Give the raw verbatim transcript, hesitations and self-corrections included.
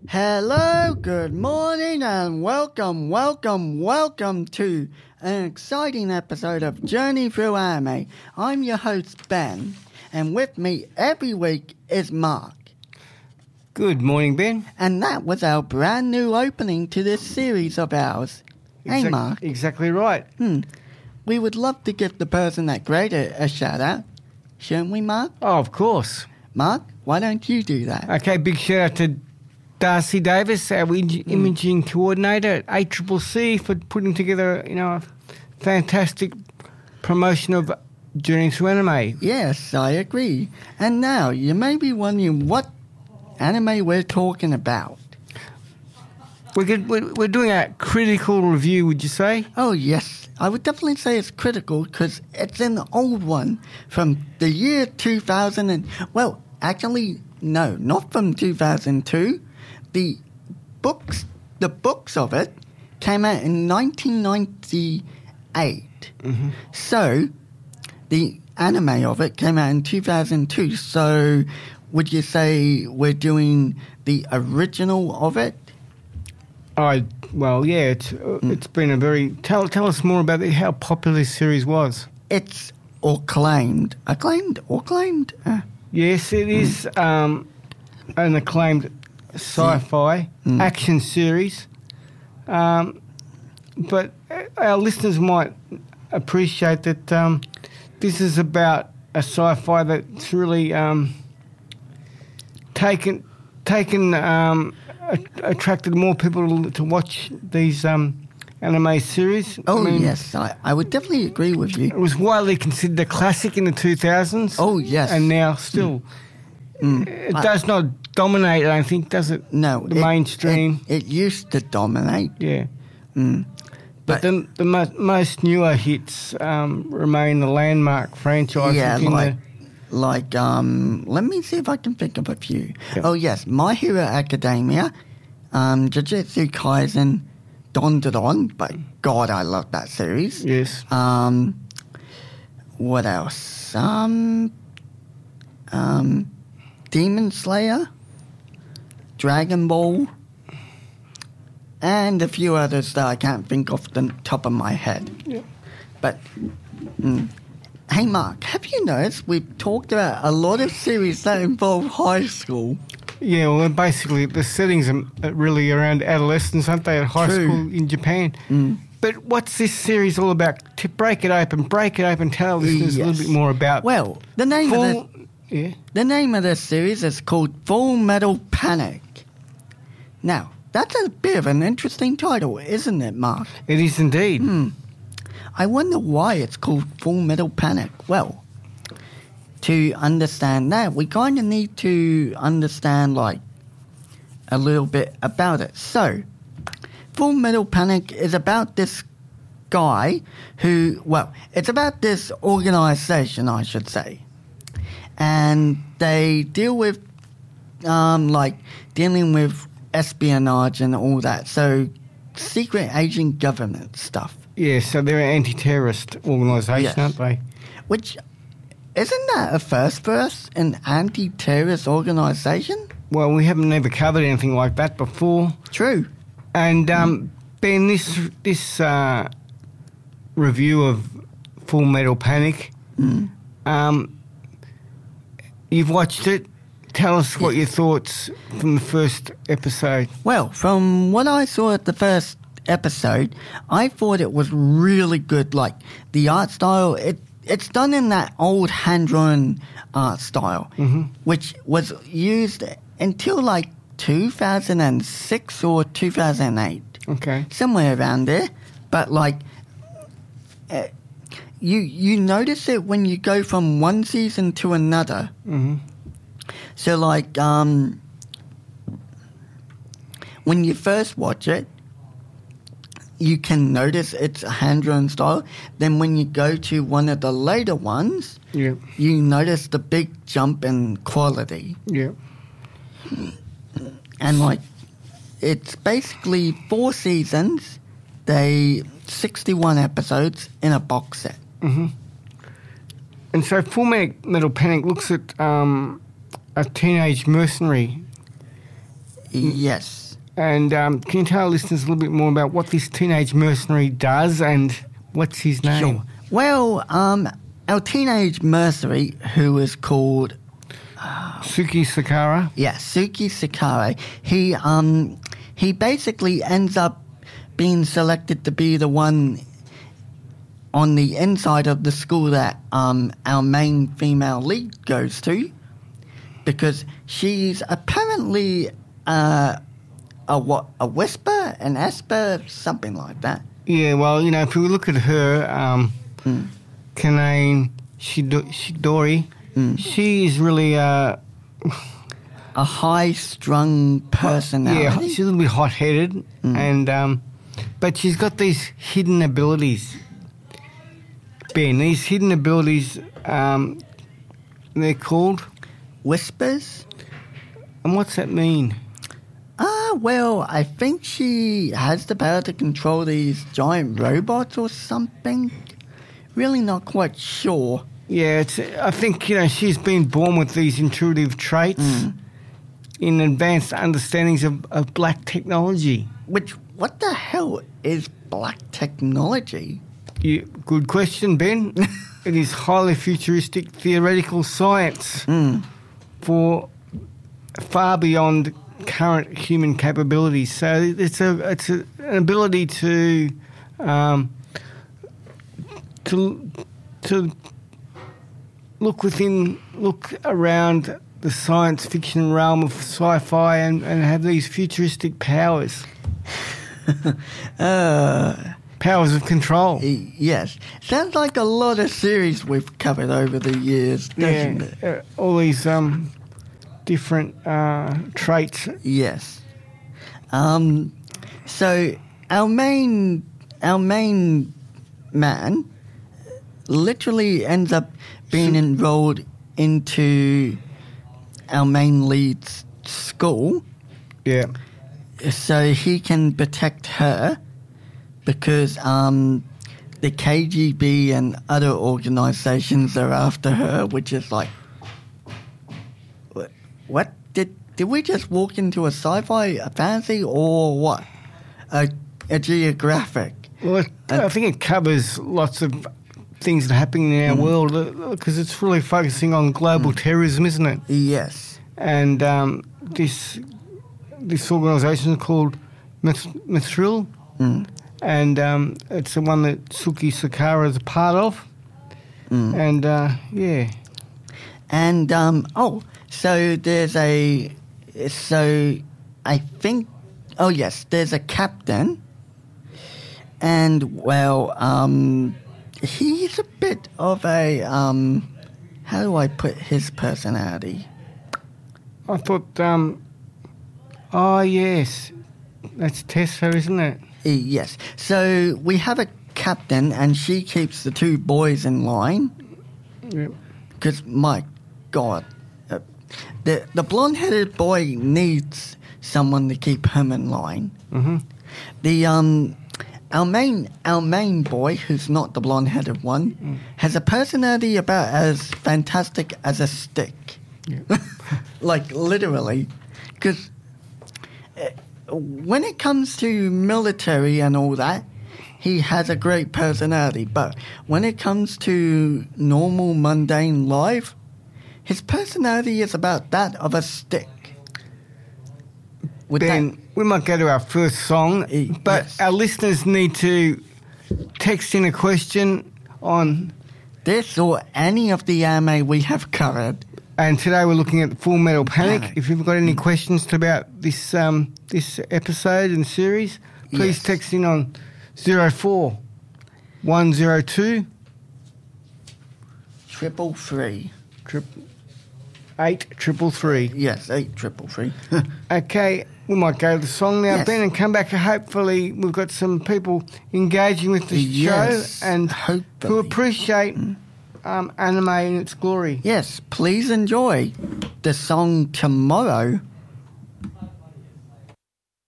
Hello, good morning, and welcome, welcome, welcome to an exciting episode of Journey Through Anime. I'm your host, Ben, and with me every week is Mark. Good morning, Ben. And that was our brand new opening to this series of ours. Hey, Exact- Mark. Exactly right. Hmm. We would love to give the person that created it a shout out. Shouldn't we, Mark? Oh, of course. Mark, why don't you do that? Okay, big shout out to Darcy Davis, our in- imaging coordinator at A C C C, for putting together, you know, a fantastic promotion of Journey Through Anime. Yes, I agree. And now, you may be wondering what anime we're talking about. We're, good, we're, we're doing a critical review, would you say? Oh, yes. I would definitely say it's critical because it's an old one from the year two thousand. And, well, actually, no, not from two thousand two. The books, the books of it came out in nineteen ninety-eight. Mm-hmm. So, the anime of it came out in two thousand two. So, would you say we're doing the original of it? I well, yeah, it's uh, it's been a very tell tell us more about it, how popular this series was. It's acclaimed, acclaimed, acclaimed. Uh, Yes, it is um, an acclaimed sci-fi Mm. action series, um, but our listeners might appreciate that um, this is about a sci-fi that's really um, taken taken um, a- attracted more people to, to watch these um, anime series. oh I mean, yes, I, I would definitely agree with you. it was widely considered a classic in the two thousands. Oh yes, And now still, Mm. it I- does not dominate, I don't think, does it? no, the it- mainstream. It, it used to dominate. Yeah. Mm. But the, the mo- most newer hits um, remain the landmark franchise. Yeah, within like, like, um, let me see if I can think of a few. Yep. Oh, yes, My Hero Academia, um, Jujutsu Kaisen, Don Don, but God, I love that series. the, yes. Um, what else? Um, um, Demon Slayer, Dragon Ball, and a few others that I can't think off the top of my head. Yeah. But, mm, hey Mark, have you noticed we've talked about a lot of series that involve high school? Yeah, well, basically, the settings are really around adolescence, aren't they, at high True. school in Japan? Mm. But what's this series all about? To break it open, break it open, tell listeners a Yes. little bit more about. Well, the name of full, the yeah. the name of this series is called Full Metal Panic. Now, that's a bit of an interesting title, isn't it, Mark? It is indeed. Hmm. I wonder why it's called Full Metal Panic. Well, to understand that, we kind of need to understand, like, a little bit about it. So, Full Metal Panic is about this guy who, well, it's about this organization, I should say. And they deal with, um, like, dealing with espionage and all that. So, secret agent government stuff. Yeah, so they're an anti-terrorist organisation, Yes. aren't they? Which, isn't that a first for us? An anti-terrorist organisation? Well, we haven't never covered anything like that before. True. And um, Ben, this this uh, review of Full Metal Panic, Mm. um, you've watched it. Tell us what your thoughts from the first episode. Well, from what I saw at the first episode, I thought it was really good. Like, the art style, it it's done in that old hand-drawn art style, Mhm. which was used until, like, two thousand six or two thousand eight. Okay. Somewhere around there. But, like, uh, you you notice it when you go from one season to another. hmm So, like, um, when you first watch it, you can notice it's a hand-drawn style. Then when you go to one of the later ones, Yeah. you notice the big jump in quality. Yeah. And, like, it's basically four seasons, they sixty-one episodes in a box set. hmm And so Full Metal Panic looks at um, a teenage mercenary. Yes. And um, can you tell our listeners a little bit more about what this teenage mercenary does and what's his name? Sure. Well, um, our teenage mercenary, who is called Suki Sakara. yeah Suki Sakara, he um he basically ends up being selected to be the one on the inside of the school that um our main female lead goes to, because she's apparently uh, a what a whisper, an esper, something like that. Yeah, well, you know, if we look at her, um, Mm. Kanane Shido- Shidori, Mm. she is really, uh, A high-strung personality. yeah, she's a little bit hot-headed, and um, but she's got these hidden abilities. Ben, these hidden abilities, um, they're called, Whispers. and what's that mean? Ah, well, I think she has the power to control these giant robots or something. Really not quite sure. Yeah, it's, I think, you know, she's been born with these intuitive traits in advanced understandings of, of black technology. Which, what the hell is black technology? You, good question, Ben. It is highly futuristic theoretical science for far beyond current human capabilities. So it's a it's a, an ability to um, to to look within, look around the science fiction realm of sci-fi and, and have these futuristic powers. Uh, powers of control. y- yes. Sounds like a lot of series we've covered over the years, doesn't Yeah, it? uh, all these um, different uh, traits. Yes. Um, so our main our main man literally ends up being enrolled into our main lead's school Yeah. so he can protect her, because um, the K G B and other organizations are after her, which is like, what? what? Did did we just walk into a sci-fi, a fantasy, or what? A, a geographic? Well, it, I think it covers lots of things that are happening in our world, because it's really focusing on global terrorism, isn't it? Yes. And um, this this organisation is called Mith- Mithril, Mm. and um, it's the one that Suki Sakara is a part of. And uh, yeah, And um, oh, so there's a so I think oh yes, there's a captain, and well, um, he's a bit of a um, how do I put his personality? I thought, um, oh yes, that's Tessa, isn't it? Uh, Yes. So we have a captain, and she keeps the two boys in line. Yeah. Because, my God, uh, the the blonde-headed boy needs someone to keep him in line. Mm-hmm. The um, our main our main boy, who's not the blonde-headed one, has a personality about as fantastic as a stick. Yeah. Like literally, because when it comes to military and all that, he has a great personality. But when it comes to normal, mundane life, his personality is about that of a stick. With Ben, we might go to our first song, Eh, but yes. our listeners need to text in a question on, that, this or any of the anime we have covered, and today we're looking at Full Metal Panic. Panic. If you've got any questions about this um, this episode and series, please Yes. text in on zero four one zero two triple three. eight triple three. Yes, eight triple three. Okay, we might go to the song now, Yes. Ben, and come back. Hopefully, we've got some people engaging with the Yes, show and hopefully. who appreciate um, anime in its glory. Yes, please enjoy the song Tomorrow